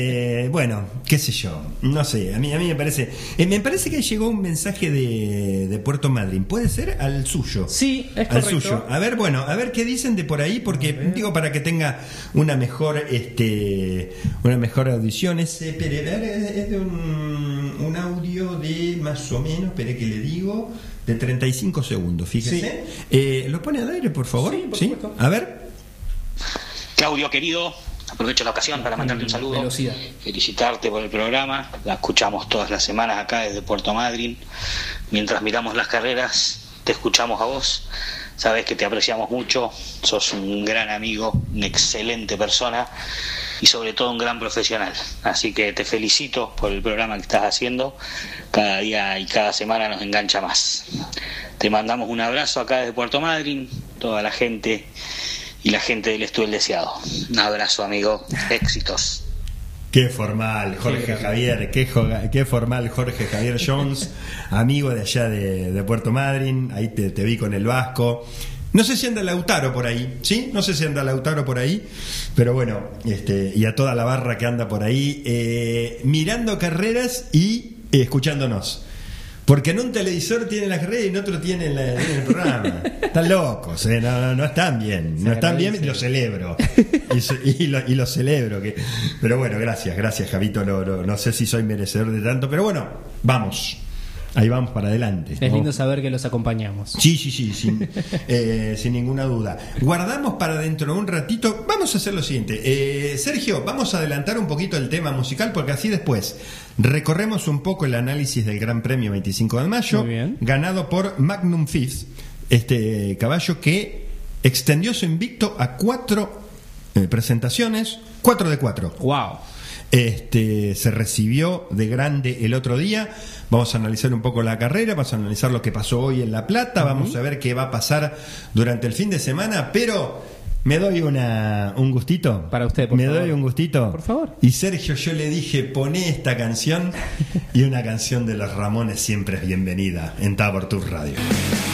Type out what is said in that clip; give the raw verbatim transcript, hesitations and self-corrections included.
Eh, bueno, qué sé yo, no sé, a mí, a mí me parece eh, me parece que llegó un mensaje de, de Puerto Madryn, ¿puede ser? Al suyo. Sí, es al correcto. suyo. A ver, bueno, a ver qué dicen de por ahí, porque digo para que tenga una mejor este una mejor audición. Es, eh, pere, es de un, un audio de más o menos, espere que le digo, de treinta y cinco segundos, fíjese. Sí. Eh, ¿Lo pone al aire, por favor? Sí, por supuesto. A ver. Claudio, querido, aprovecho la ocasión para mandarte un saludo, Velocidad. felicitarte por el programa. La escuchamos todas las semanas acá desde Puerto Madryn. Mientras miramos las carreras, te escuchamos a vos. Sabés que te apreciamos mucho, sos un gran amigo, una excelente persona y sobre todo un gran profesional. Así que te felicito por el programa que estás haciendo. Cada día y cada semana nos engancha más. Te mandamos un abrazo acá desde Puerto Madryn, toda la gente y la gente del Estudio El Deseado. Un abrazo, amigo. Éxitos. Qué formal, Jorge Qué Javier, qué, joga, qué formal Jorge Javier Jones, amigo de allá de, de Puerto Madryn. Ahí te, te vi con el Vasco. No sé si anda Lautaro por ahí, ¿sí? No sé si anda Lautaro por ahí, pero bueno, este, y a toda la barra que anda por ahí, eh, mirando carreras y eh, escuchándonos. Porque en un televisor tienen las carreras y en otro tienen, la, tienen el programa. Están locos, ¿eh? no, no, no están bien. No están bien y lo celebro. Y, y, lo, y lo celebro. Que... Pero bueno, gracias, gracias, Javito. No, no, no sé si soy merecedor de tanto, pero bueno, vamos. Ahí vamos para adelante. Es ¿no? lindo saber que los acompañamos. Sí, sí, sí, sin, eh, sin ninguna duda. Guardamos para dentro de un ratito. Vamos a hacer lo siguiente. Eh, Sergio, vamos a adelantar un poquito el tema musical porque así después recorremos un poco el análisis del Gran Premio veinticinco de mayo, Muy bien. ganado por Magnum Fifth, este caballo que extendió su invicto a cuatro eh, presentaciones, cuatro de cuatro. Wow. Este, se recibió de grande el otro día. Vamos a analizar un poco la carrera, vamos a analizar lo que pasó hoy en La Plata, uh-huh. Vamos a ver qué va a pasar durante el fin de semana, pero me doy una, un gustito. Para usted, por me favor. doy un gustito. Por favor. Y Sergio, yo le dije, poné esta canción y una canción de los Ramones siempre es bienvenida en Tabortur Radio.